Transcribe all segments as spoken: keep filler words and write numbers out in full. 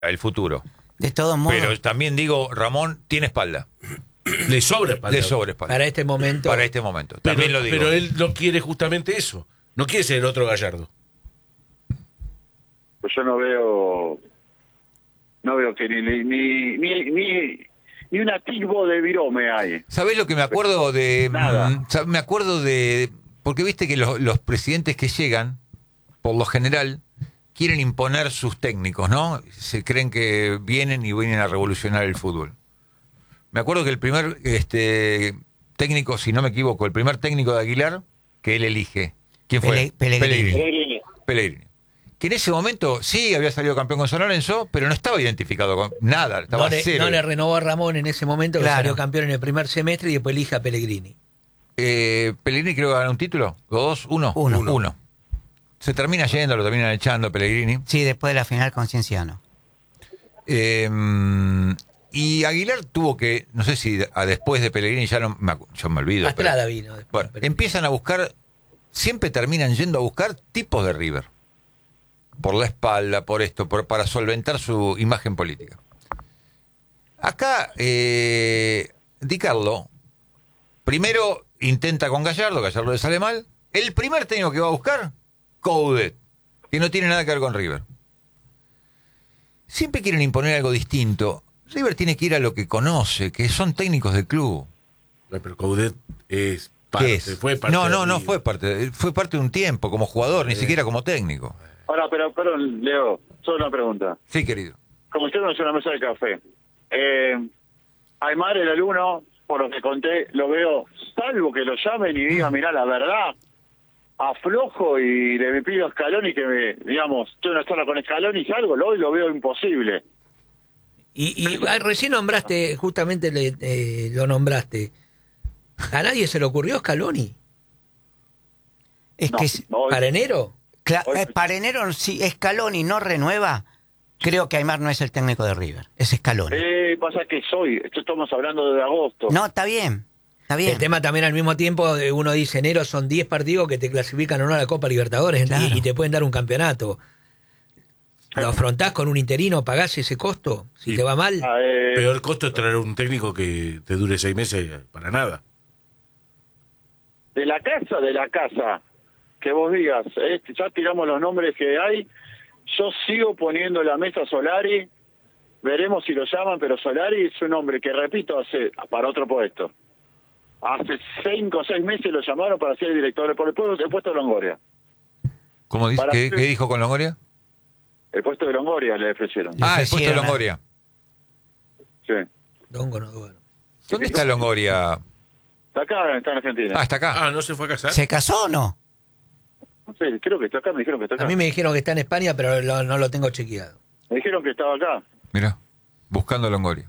el futuro. De todos modos. Pero también digo, Ramón tiene espalda. Le sobra espalda. Le sobra espalda. Para este momento. Para este momento. Pero, También lo digo. pero él no quiere justamente eso. No quiere ser el otro Gallardo. Pues yo no veo, no veo que ni ni ni ni, ni, ni un atisbo de virome hay. ¿Sabés lo que me acuerdo de? Nada. mm, sab- Me acuerdo de, porque viste que los, los presidentes que llegan, por lo general, quieren imponer sus técnicos, ¿no? Se creen que vienen y vienen a revolucionar el fútbol. Me acuerdo que el primer este técnico, si no me equivoco, el primer técnico de Aguilar que él elige, ¿quién fue? Pele- Pellegrini. Pellegrini. Pellegrini. Que en ese momento sí había salido campeón con San Lorenzo, pero no estaba identificado con nada, estaba No le, cero. no le renovó a Ramón en ese momento, que Claro. salió campeón en el primer semestre y después elige a Pellegrini. Eh, Pellegrini creo que ganó un título, o dos, uno, Uno. uno. Se termina yendo, lo terminan echando a Pellegrini. Sí, después de la final con Cienciano. Eh, y Aguilar tuvo que, no sé si a después de Pellegrini, ya no me, acu- yo me olvido. pero- Astrada vino después. bueno, pero- empiezan a buscar, siempre terminan yendo a buscar tipos de River. Por la espalda, por esto, por, para solventar su imagen política. Acá, eh, Di Carlo, primero intenta con Gallardo, Gallardo le sale mal. El primer técnico que va a buscar, Coudet, que no tiene nada que ver con River. Siempre quieren imponer algo distinto. River tiene que ir a lo que conoce, que son técnicos del club. Ay, pero Coudet es parte. ¿Qué es? Fue parte no, no, de no River. fue parte. Fue parte de un tiempo como jugador, ni siquiera como técnico. Ahora, pero, perdón, Leo, solo una pregunta. Sí, querido. Como estamos en una mesa de café, eh, Aymar, el alumno, por lo que conté, lo veo, salvo que lo llamen y digan, mirá, la verdad, aflojo y le pido a Scaloni que me, digamos, estoy en una zona con Scaloni y salgo, lo, lo veo imposible. Y, y ah, recién nombraste, justamente le, eh, lo nombraste. ¿A nadie se le ocurrió Scaloni? Es No, que si- no, ¿Para enero? cla- hoy- eh, para enero, si Scaloni no renueva, creo que Aymar no es el técnico de River. Es Scaloni. Eh, pasa que soy, esto estamos hablando de agosto. No, está bien. Está bien. El tema también al mismo tiempo, eh, uno dice enero son diez partidos que te clasifican o no a la Copa Libertadores, Claro. y, y te pueden dar un campeonato. ¿Lo afrontás con un interino? ¿Pagás ese costo? Si Sí. te va mal. Ah, eh, Peor costo es traer un técnico que te dure seis meses para nada. de la casa, de la casa, que vos digas, eh, ya tiramos los nombres que hay, yo sigo poniendo la mesa Solari, veremos si lo llaman, pero Solari es un hombre que, repito, hace para otro puesto. Hace cinco o seis meses lo llamaron para ser director por el puesto, el puesto de Longoria. ¿Cómo dice? Para- ¿Qué, qué dijo con Longoria? El puesto de Longoria le ofrecieron. Le Ah, el puesto de ofrecieron a- Longoria. Sí. Dongo no duerme. ¿Dónde está Longoria? Está acá, está en Argentina. Ah, está acá. Ah, ¿no se fue a casar? ¿Se casó o no? No sé, creo que está acá, me dijeron que está acá. A mí me dijeron que está en España, pero lo- no lo tengo chequeado. Me dijeron que estaba acá. Mira, buscando a Longoria.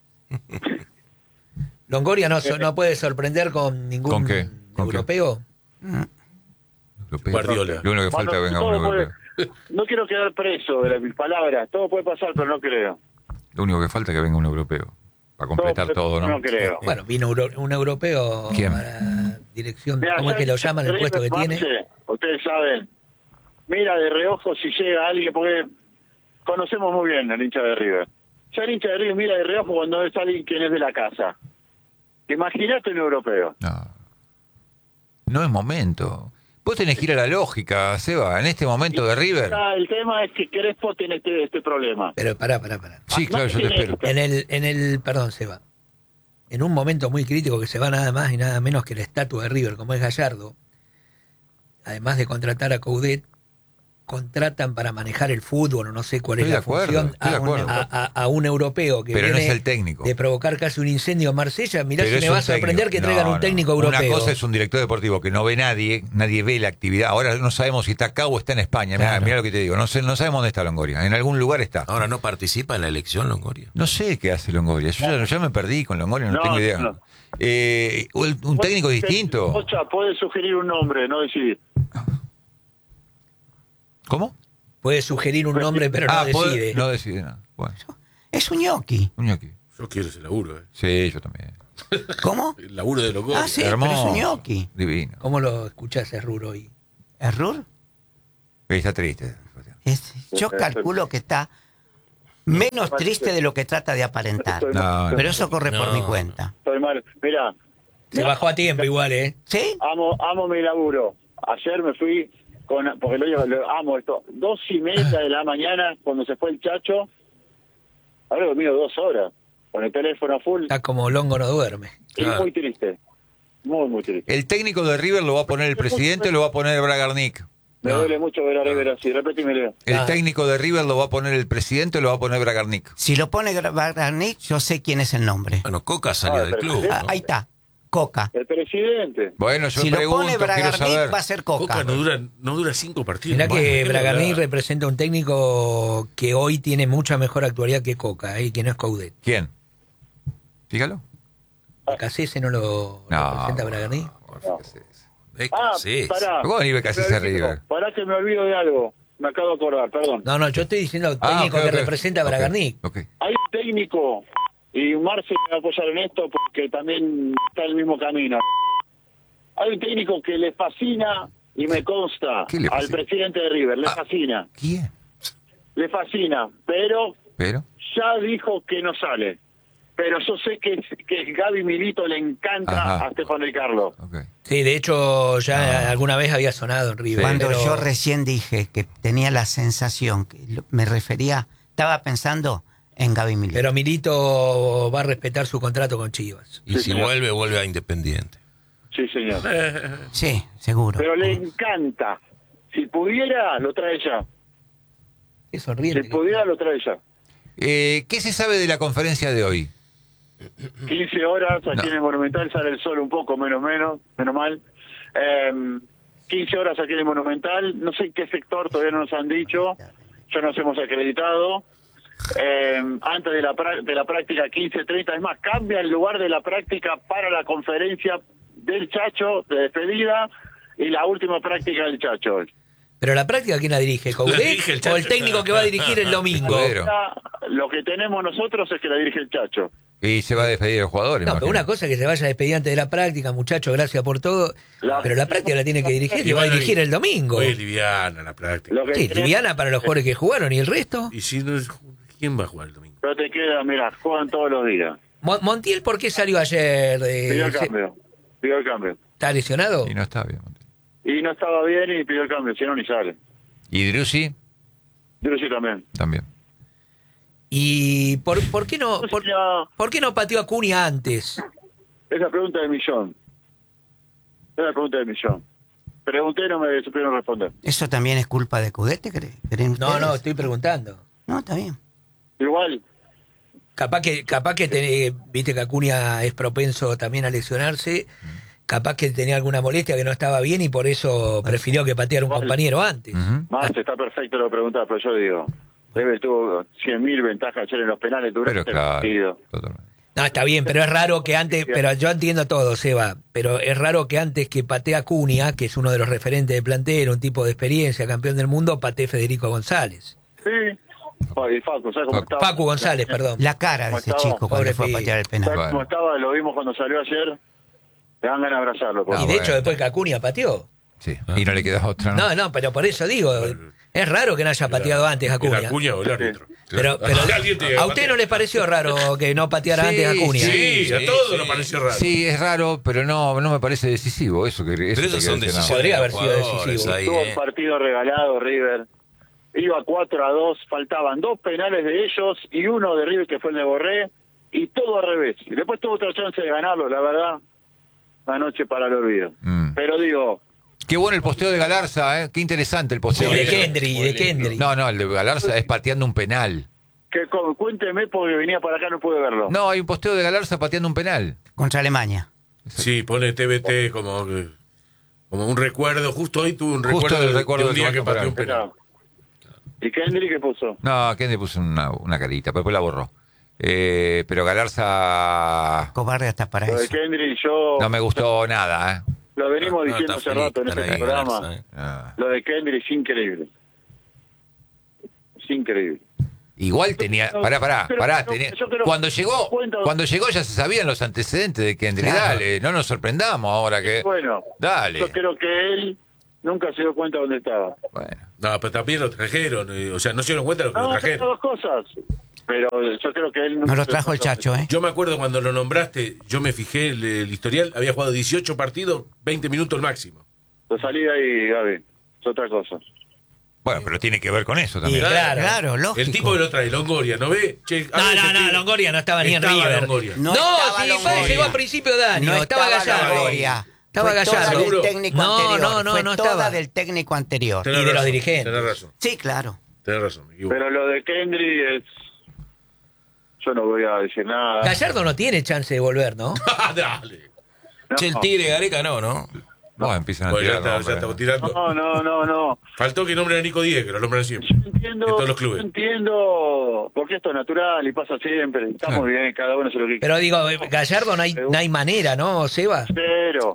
Longoria no, so- no puede sorprender con ningún ¿Con qué? ¿Con qué? europeo. Europeo. Guardiola. Lo único que falta es que venga un Todo puede- europeo. no quiero quedar preso de las mis palabras. Todo puede pasar, pero no creo. Lo único que falta es que venga un europeo. Para completar puede- todo, ¿no? No creo. Bueno, vino euro- un europeo ¿Quién? para dirección. Mira, ¿Cómo es que lo ya- llaman el River, puesto que tiene? Marce, ustedes saben, mira de reojo si llega alguien, porque conocemos muy bien al hincha de River. Ya el hincha de River mira de reojo cuando es alguien quien es de la casa. Imagínate un europeo. No. No es momento. Vos tenés que ir a la lógica, Seba. En este momento de River. Ah, el tema es que Crespo tiene este, este problema. Pero pará, pará, pará. Sí, claro, yo te espero. En el, en el, perdón, Seba. En un momento muy crítico que se va nada más y nada menos que la estatua de River, como es Gallardo, además de contratar a Coudet, contratan para manejar el fútbol, o no sé cuál Estoy es de la acuerdo, función, estoy de a, un, acuerdo. a- a- a un europeo que Pero no viene es el técnico. de provocar casi un incendio en Marsella. Mirá Pero si es me va un a sorprender técnico. que traigan No, un no. técnico europeo. Una cosa es un director deportivo que no ve nadie, nadie ve la actividad. Ahora no sabemos si está acá o está en España. Mirá, Claro. mirá lo que te digo. No, sé, no sabemos dónde está Longoria. En algún lugar está. Ahora no participa en la elección, Longoria. No sé qué hace Longoria. Yo ya, ya me perdí con Longoria, no, No, tengo idea. no. Eh, un un técnico distinto. Ocha, puede sugerir un nombre, no decidir. ¿Cómo? Puede sugerir un nombre, pero no ah, puede- decide. no decide nada. Bueno, Es un ñoqui. un ñoqui. Yo quiero ese laburo, ¿eh? Sí, yo también. ¿Cómo? El laburo de Longoria. Ah, sí, Hermoso. pero es un ñoqui. Divino. ¿Cómo lo escuchás, Ruro? hoy? ¿Es Rur? Está triste. Es- yo calculo que está Menos triste de lo que trata de aparentar. Estoy No, mal. Pero eso corre por No. mi cuenta. Estoy mal. Mira, Se bajó a tiempo igual, ¿eh? ¿Sí? amo, amo mi laburo. Ayer me fui con, porque lo, lo amo esto, dos y media de la mañana cuando se fue el Chacho. Habré dormido dos horas con el teléfono full. Está como Longo no duerme. Y Claro. muy triste. Muy, muy triste. El técnico de River lo va a poner el presidente o lo va a poner Bragarnik. Me No. duele mucho ver a River así. Repítemelo. El Ah. técnico de River lo va a poner el presidente o lo va a poner Bragarnik. Si lo pone Bragarnik, yo sé quién es el nombre. Bueno, Coca salió Ah, del pero- club. Ah, ¿no? ahí está, Coca. El presidente. Bueno, yo Si lo pregunto, pone quiero Bragarnik, saber. va a ser Coca. Coca no dura, no dura cinco partidos. Mirá Bueno, que ¿qué Bragarnik le da? representa un técnico que hoy tiene mucha mejor actualidad que Coca, ¿eh? Y que no es Coudet. ¿Quién? Dígalo. Cacese no lo No. representa Bragarnik. No. Beca, Ah, sí. pará. ¿Cómo ni Becasés Pero, a River? Pará que me olvido de algo. Me acabo de acordar, perdón. No, no, yo estoy diciendo Ah, técnico ok, que ok. representa a Ok, Bragarnik. ok. Hay un técnico, y Marce me va a apoyar en esto porque también está en el mismo camino. Hay un técnico que le fascina, y me consta, ¿Qué le al fascina? presidente de River, le Ah. fascina. ¿Quién? Le fascina, pero Pero. ya dijo que no sale. Pero yo sé que, que Gaby Milito le encanta Ajá. a Stefano Di Carlo. Ok. Sí, de hecho ya Ah. alguna vez había sonado en River. Cuando pero- yo recién dije que tenía la sensación, que lo- me refería, estaba pensando en Gaby Milito. Pero Milito va a respetar su contrato con Chivas. Y Sí, si señor. vuelve, vuelve a Independiente. Sí, señor. Sí, seguro. Pero le encanta. Si pudiera, lo trae ya. Qué Si sonriente. que- pudiera, lo trae ya. Eh, ¿Qué se sabe de la conferencia de hoy? quince horas, aquí No. en el Monumental sale el sol un poco, menos menos, menos mal. Eh, quince horas aquí en el Monumental, no sé en qué sector, todavía no nos han dicho, ya nos hemos acreditado. Eh, antes de la, pra- de la práctica quince treinta, es más, cambia el lugar de la práctica para la conferencia del Chacho de despedida y la última práctica del Chacho. Pero la práctica, ¿quién la dirige? ¿Coudet dirige el o Chacho. el técnico que va a dirigir el domingo? Escudero. Lo que tenemos nosotros es que la dirige el Chacho. Y se va a despedir de los jugadores. No, pero imagino. una cosa es que se vaya a despedir antes de la práctica, muchachos, gracias por todo. La- Pero la práctica la tiene que dirigir, Y que va a bueno, dirigir y- el domingo. Hoy es liviana la práctica. Lo que Sí, tenemos- liviana para los jugadores que jugaron y el resto. Y si no es, ¿quién va a jugar el domingo? Pero te queda, mira, juegan todos los días. Mon- Montiel, ¿por qué salió ayer? Eh, Pidió el se- cambio. Pidió el cambio. ¿Está lesionado? Y no está bien. Y no estaba bien y pidió el cambio, si no ni sale. Y Drusi Yo sí también. también. ¿Y por, por qué no por, Ya, por qué no pateó a Cunha antes? es la pregunta del millón. Es la pregunta del millón. Pregunté y no me supieron responder. ¿Eso también es culpa de Cudete, creen? ¿Creen No, ustedes? no, estoy preguntando. No, está bien. Igual, Capaz que, capaz que te- viste que Acuña es propenso también a lesionarse. Capaz que tenía alguna molestia que no estaba bien y por eso prefirió que pateara un Vale. compañero antes. Ujú. más está perfecto lo preguntar, pero yo digo, River tuvo cien mil ventajas ayer en los penales Pero durante el claro. partido. Totalmente. No, está bien, pero es raro que antes, pero yo entiendo todo, Seba, pero es raro que antes que patee a Cunha, que es uno de los referentes de plantel, un tipo de experiencia, campeón del mundo, patee Federico González. Sí. Ay, Facu, ¿sabes cómo Facu. estaba? Facu González, perdón. La cara de ¿Cómo ese estaba? chico cuando Pobre fue a pibe. patear el ¿Sabes penal. Bueno. cómo estaba? Lo vimos cuando salió ayer. Te dan ganas de abrazarlo. por Ah, Y de favor. hecho, bueno. después que Acuña pateó. Sí. Y no le queda otra, ¿no? No, no, pero por eso digo, es raro que no haya pateado antes a ¿Era Acuña. Acuña o el árbitro? Pero, pero Alguien tiene que ¿a usted no patear. le pareció raro que no pateara Sí, antes a Acuña? Sí, Sí, a todos sí. nos pareció raro. Sí, es raro, pero no, no me parece decisivo. Eso que, eso Pero que esas quiero son decir, no. decisiones Podría de haber los sido jugadores decisivo. ahí, Tuvo ¿eh? un partido regalado River. Iba cuatro a dos, faltaban dos penales de ellos y uno de River que fue el de Borré, y todo al revés. Y después tuvo otra chance de ganarlo, la verdad. Una noche para el olvido. Mm. Pero digo, Qué bueno el posteo de Galarza, ¿eh? Qué interesante el posteo. Y de Kendry, y de Kendry. No, no, el de Galarza es pateando un penal. que cu- cuénteme porque venía para acá, no pude verlo. No, hay un posteo de Galarza pateando un penal. Contra Alemania. Sí, pone T V T como, que- como un recuerdo. Justo hoy tuve un Justo recuerdo el de, recuerdo de un de día que Sebastián pateó un penal. ¿Y Kendry qué puso? No, Kendi puso una, una carita, pero después la borró. Eh, pero Galarza Cobarde hasta para Lo de eso. Kendry yo no me gustó nada, ¿eh? lo venimos No, diciendo está hace feliz rato en estar este ahí, programa. Galarza, ¿eh? Ah. Lo de Kendry es increíble. Es increíble. Igual tenía, pará, pará, Pero- pará, pero- tenía- yo creo- cuando llegó, cuenta- cuando llegó ya se sabían los antecedentes de Kendry, Claro. dale, no nos sorprendamos ahora que, Bueno, dale, yo creo que él nunca se dio cuenta dónde estaba. bueno, No, pero también lo trajeron. eh, O sea, no se dieron cuenta de lo que No, lo son trajeron. dos cosas. pero yo creo que él... Nos lo trajo el Chacho, ¿eh? Yo me acuerdo cuando lo nombraste, yo me fijé el, el historial, había jugado dieciocho partidos, veinte minutos el máximo. Lo salí de ahí, Gaby. Es otra cosa. Bueno, pero tiene que ver con eso también. Y claro. Claro, lógico. El tipo que lo trae, Longoria, ¿no ve? Che, a No, ver, no, ese no, pibe- Longoria no estaba ni en Estaba River. Longoria. No No, estaba sí, Longoria. llegó a principio de año, No estaba Gallardo. Longoria. Estaba Fue toda Gallardo. del técnico No, anterior. no, no, Fue no toda estaba. del técnico anterior. Tenés Y de los razón, dirigentes. Tenés razón, Sí, claro. tenés razón, me equivoco. Pero lo de Kendry es... Yo no voy a decir nada. Gallardo no tiene chance de volver, ¿no? Dale. No, Che, el Tigre Gareca no, ¿no? No, empiezan a Bueno, ya tirar está, ya nombres. estamos tirando. no, no, no, no. Faltó que nombren a Nico Díez, que lo nombran siempre. Yo entiendo, En todos los yo clubes. entiendo, porque esto es natural y pasa siempre. Está Claro. muy bien, cada uno se lo que Pero digo, Gallardo no hay, no hay manera, ¿no, Seba? Cero.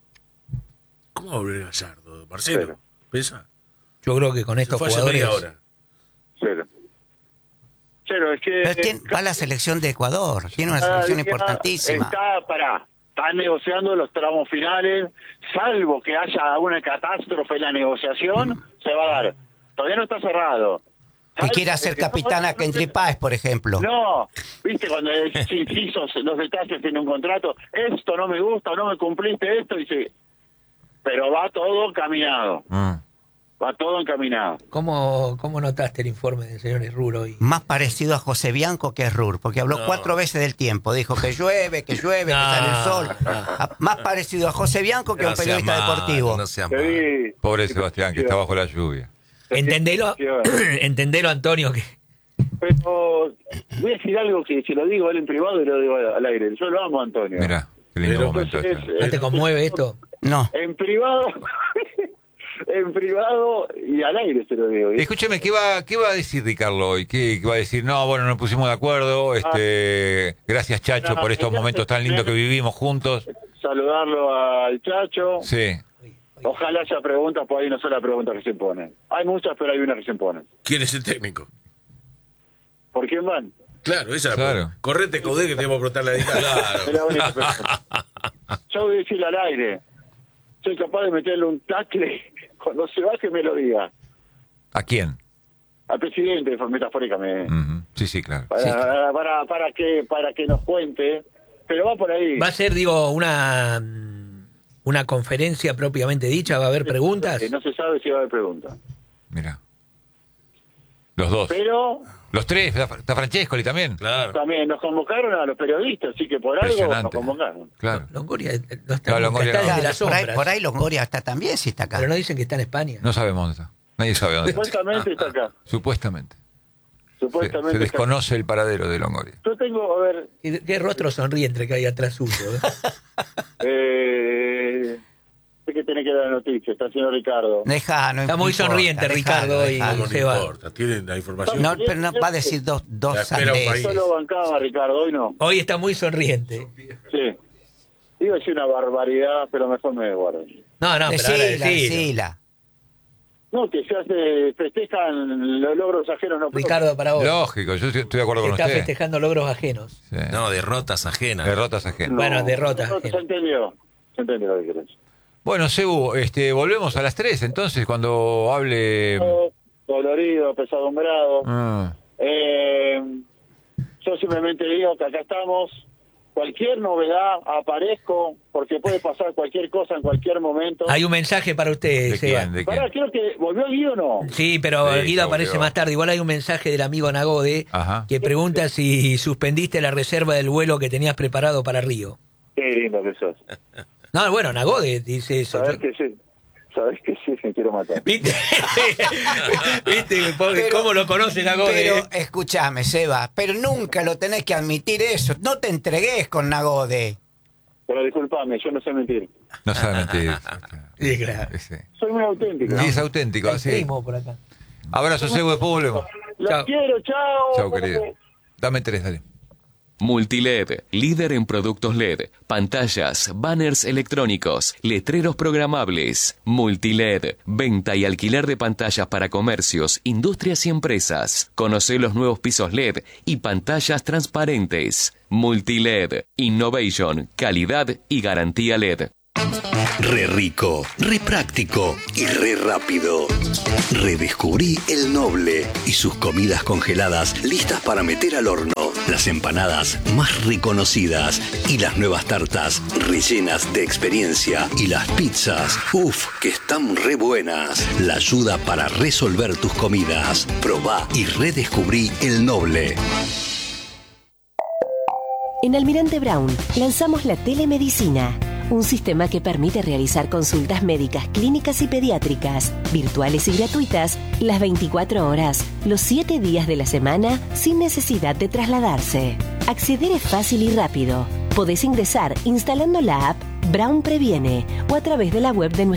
¿Cómo va a volver Gallardo? Marcelo, Cero. ¿pesa? Yo creo que con Se estos fue hace jugadores... media hora. Cero. Cero, es que... Pero tiene- va a la selección de Ecuador. Tiene una cada selección día importantísima. Está, pará, está negociando los tramos finales, salvo que haya una catástrofe en la negociación, se va a dar. Todavía no está cerrado. Que Salvo quiera ser que- capitana Kendry Páez, por ejemplo. No, viste cuando decís incisos, los detalles en un contrato, esto no me gusta, no me cumpliste esto, dice, pero va todo encaminado, Mm. va todo encaminado. ¿Cómo, ¿Cómo notaste el informe del señor Herruro hoy? Más parecido a José Bianco que a Rur, porque habló No. cuatro veces del tiempo. Dijo que llueve, que llueve, No, que sale el sol. no. A- Más parecido a José Bianco que a No un seas periodista malo, deportivo. No seas Te malo. vi- Pobre Sebastián, que está bajo la lluvia. Entendelo, entendelo, Antonio, que Pero voy a decir algo que si lo digo a él en privado y lo digo al aire. Yo lo amo, Antonio. Mirá, qué lindo Pero, momento. pues, este. es- no te conmueve esto. No. En privado, en privado y al aire se lo digo. Escúcheme, ¿qué va, ¿qué va a decir Ricardo hoy? ¿Qué, qué va a decir? No, bueno, nos pusimos de acuerdo. Este, gracias, Chacho, No, por estos gracias, momentos tan lindos que vivimos juntos. Saludarlo al Chacho. Sí. Ojalá haya preguntas, pues hay una sola pregunta que se pone. Hay muchas, pero hay una que se pone. ¿Quién es el técnico? ¿Por quién van? Claro, esa Claro. la Correte, Caudé, que tenemos que preguntarle a Edita. Es la única pregunta. Yo voy a decirle al aire. Soy capaz de meterle un tacle cuando se va que me lo diga. ¿A quién? Al presidente, metafóricamente. Ujú. Sí, sí, claro. Para, para, para, que, para que nos cuente. Pero va por ahí. Va a ser, digo, una, una conferencia propiamente dicha, va a haber preguntas. Eh, No se sabe si va a haber preguntas. Mira. Los dos. Pero Los tres. Está está Francescoli también. Claro. también nos convocaron a los periodistas, así que por algo nos Impresionante. convocaron. Claro. Longoria eh, no está, Claro, nunca, Longoria está no. desde las por, ahí, sombras. por ahí Longoria está también, si está acá. Pero no dicen que está en España. No sabemos dónde está. Nadie sabe dónde está. Supuestamente está acá. Supuestamente. Se, Supuestamente se está acá. desconoce el paradero de Longoria. Yo tengo, a ver, ¿Qué, qué rostro sonriente que hay atrás suyo? ¿eh? eh, sé que tiene que dar la noticia, está el señor Ricardo. Deja, no Está muy importa, sonriente, dejalo, Ricardo, hoy. dejalo. No, no se va. importa, tienen la información. No, pero no va a decir dos, dos La espera un país. sandeces. Yo lo bancaba, Ricardo, hoy no. Hoy está muy sonriente. Sí. Iba a decir una barbaridad, pero mejor me guardo. No, no, pero ahora Decila, decilo. decila. No, que se hace, festejan los logros ajenos. No, Ricardo, para vos. Lógico, yo estoy estoy de acuerdo que con está usted. festejando logros ajenos. Sí. No, derrotas ajenas. Derrotas ajenas. Bueno, derrotas No, ajenas. se entendió. Se entendió lo que querés. Bueno, Sebu, este, volvemos a las tres, entonces, cuando hable... Dolorido, pesadumbrado. Ah, Eh, yo simplemente digo que acá estamos. Cualquier novedad, aparezco, porque puede pasar cualquier cosa en cualquier momento. Hay un mensaje para usted, ¿de Seba. quién? ¿De Pará, quién? creo que volvió Guido o no. Sí, pero Sí, Guido ya aparece volvió. más tarde. Igual hay un mensaje del amigo Nagode Ajá. que pregunta si suspendiste la reserva del vuelo que tenías preparado para Río. Qué lindo que sos. No, bueno, Nagode dice eso. Sabés que sí. Sabés que sí, me quiero matar. ¿Viste? ¿Viste? Pobre, Pero- ¿Cómo lo conoce Nagode? Pero escúchame, Seba, pero nunca lo tenés que admitir eso. No te entregues con Nagode. Pero disculpame, yo no sé mentir. No sabe mentir. Sí, claro. Sí, Soy muy auténtico. sí, es auténtico, El así. primo por acá. Abrazo, Sebu, después volvemos. Los Chao. quiero, chao. Chao, querido. Dame tres, dale. Multiled, líder en productos L E D, pantallas, banners electrónicos, letreros programables. Multiled, venta y alquiler de pantallas para comercios, industrias y empresas. Conoce los nuevos pisos L E D y pantallas transparentes. Multiled, innovation, calidad y garantía L E D. Re rico, re práctico y re rápido. Redescubrí El Noble y sus comidas congeladas listas para meter al horno. Las empanadas más reconocidas y las nuevas tartas rellenas de experiencia. Y las pizzas, uff, que están re buenas. La ayuda para resolver tus comidas. Probá y redescubrí El Noble. En Almirante Brown lanzamos la telemedicina, un sistema que permite realizar consultas médicas, clínicas y pediátricas, virtuales y gratuitas, las veinticuatro horas, los siete días de la semana, sin necesidad de trasladarse. Acceder es fácil y rápido. Podés ingresar instalando la app Brown Previene o a través de la web de nuestra